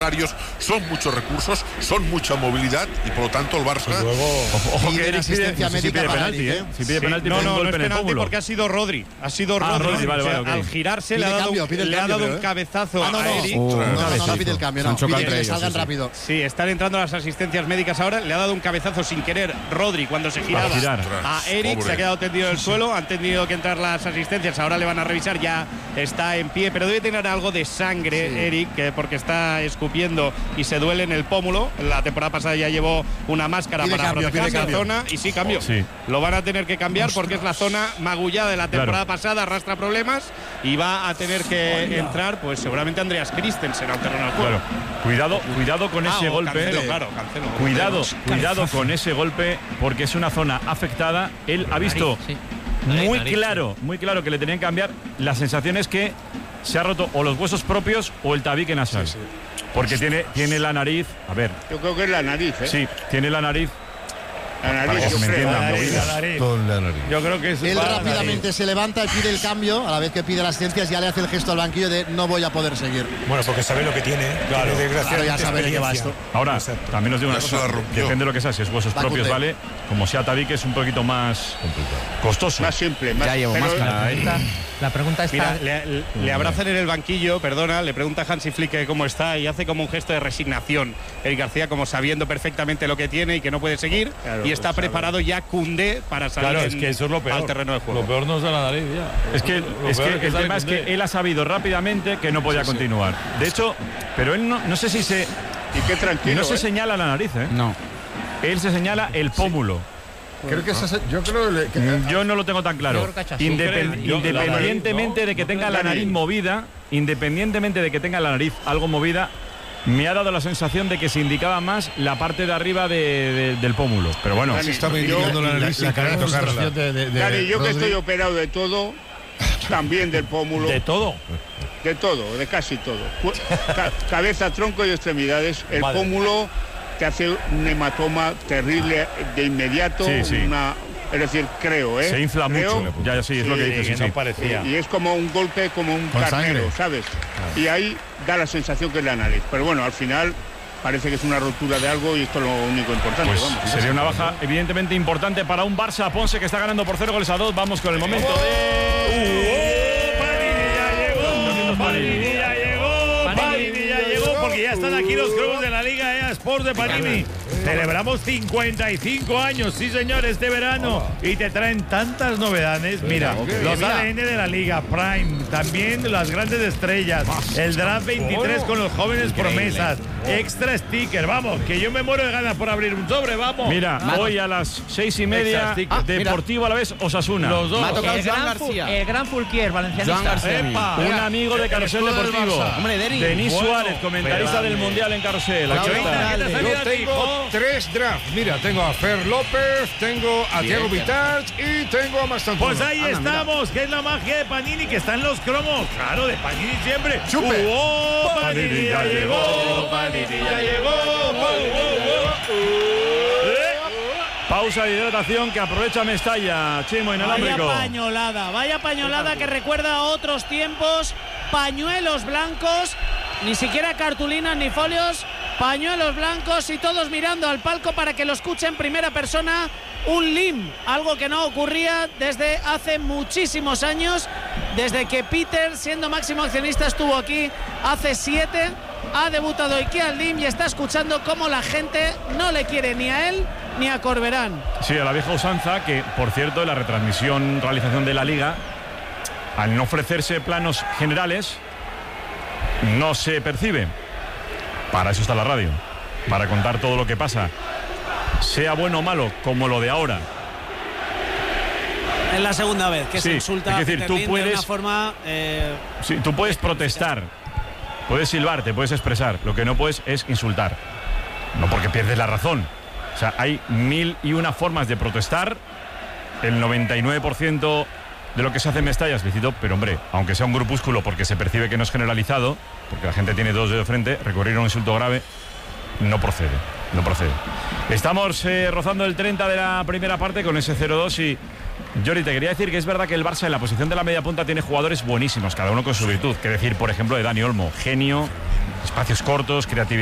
son muchos recursos, son mucha movilidad y por lo tanto el Barça. Ojo que Eric pide penalti, si pide penalti, no es penalti porque ha sido Rodri. Rodri, vale, al girarse le ha dado un cabezazo a Eric. No pide el cambio, no. Pide que salgan rápido. Sí, están entrando las asistencias médicas ahora. Le ha dado un cabezazo sin querer Rodri cuando se giraba a Eric. Se ha quedado tendido en el suelo. Han tenido que entrar las asistencias. Ahora le van a revisar. Ya está en pie, pero debe tener algo de sangre, Eric, porque está escupiendo y se duele en el pómulo. La temporada pasada ya llevó una máscara para proteger esa zona y sí, cambio. Sí. Lo van a tener que cambiar porque es la zona magullada de la temporada pasada, arrastra problemas y va a tener que entrar, pues seguramente Andreas Christensen al terreno del juego. Cuidado con ese golpe. Cancelo. Cuidado con ese golpe porque es una zona afectada. Él ha visto muy claro que le tenían que cambiar. La sensación es que se ha roto o los huesos propios o el tabique nasal. Sí. Porque tiene la nariz. A ver. Yo creo que es la nariz, ¿eh? Sí, tiene la nariz. La nariz, yo creo que es. Él rápidamente se levanta y pide el cambio. A la vez que pide las asistencias, ya le hace el gesto al banquillo de no voy a poder seguir. Bueno, porque sabe lo que tiene. Claro, ya sabe de qué va esto. Ahora, también os digo una cosa. Depende de lo que sea. Si es huesos propios, vale. Como sea tabique, es un poquito más costoso. Más simple. Ya llevo máscara. La pregunta está. Mira, le abrazan en el banquillo, le pregunta a Hansi Flick cómo está y hace como un gesto de resignación. Eric García, como sabiendo perfectamente lo que tiene y que no puede seguir. Claro, y está preparado ya Koundé para salir eso es lo peor, al terreno de juego. Lo peor no es la nariz ya. Es que el tema es que él ha sabido rápidamente que no podía continuar. De hecho, pero él no sé si se. Y qué tranquilo. No se señala la nariz, ¿eh? No. Él se señala el pómulo. Creo que yo no lo tengo tan claro. Independientemente de que tenga la nariz movida, algo movida, me ha dado la sensación de que se indicaba más la parte de arriba del pómulo. Pero bueno, se está indicando la nariz sin querer tocarla. Dani, yo que estoy operado de todo, también del pómulo. ¿De todo? De todo, de casi todo. Cabeza, tronco y extremidades. El pómulo te hace un hematoma terrible de inmediato. Sí. Es decir, creo, ¿eh? Se infla mucho. Ya sí, es lo que dices. No parecía. Y es como un golpe, como un carnero, ¿sabes? Y ahí da la sensación que es la nariz. Pero bueno, al final parece que es una rotura de algo y esto es lo único importante. Pues sería una baja evidentemente importante para un Barça Ponce que está ganando por 0-2. Vamos con el momento Panini ya llegó porque ya están aquí los cromos de la Liga EA Sports de Panini. Celebramos 55 años, sí señor, este verano. Y te traen tantas novedades. Mira, los ADN de la Liga Prime, también las grandes estrellas, el Draft 23 con los jóvenes promesas, extra sticker. Vamos, que yo me muero de ganas por abrir un sobre, vamos. Mira, hoy a las 6:30, Deportivo Alavés Osasuna. Los dos. Me ha tocado Joan García. El gran Fulquier, valencianista. Un amigo de Carrusel Deportivo. Hombre, Denis Suárez, comentarista del Mundial en Carrusel. Yo tengo 3 drafts. Mira, tengo a Fer López, tengo a Thiago Vitart y tengo a Mastantuono. Pues ahí estamos, que es la magia de Panini, que están los cromos. Claro, de Panini siempre. ¡Chupe! Panini ya llegó, Panini ya llegó. Pausa de hidratación que aprovecha Mestalla, Chimo inalámbrico. Vaya pañolada que recuerda a otros tiempos. Pañuelos blancos, ni siquiera cartulinas ni folios, pañuelos blancos y todos mirando al palco para que lo escuche en primera persona. Un lim, algo que no ocurría desde hace muchísimos años, desde que Peter, siendo máximo accionista, estuvo aquí hace 7. Ha debutado Iker Lim y está escuchando cómo la gente no le quiere ni a él ni a Corberán. Sí, a la vieja usanza, que por cierto en la realización de la Liga, al no ofrecerse planos generales, no se percibe. Para eso está la radio, para contar todo lo que pasa, sea bueno o malo, como lo de ahora. Es la segunda vez que se insulta es decir, a Peter Lim de una forma. Sí, tú puedes protestar, puedes silbar, te puedes expresar. Lo que no puedes es insultar. No porque pierdes la razón. O sea, hay 1001 formas de protestar. El 99% de lo que se hace en Mestalla es lícito, pero hombre, aunque sea un grupúsculo porque se percibe que no es generalizado, porque la gente tiene 2 dedos de frente, recurrir a un insulto grave no procede. Estamos rozando el 30 de la primera parte con ese 0-2 y Jordi, te quería decir que es verdad que el Barça en la posición de la media punta tiene jugadores buenísimos, cada uno con su virtud. Que decir, por ejemplo, de Dani Olmo, genio, espacios cortos, creatividad.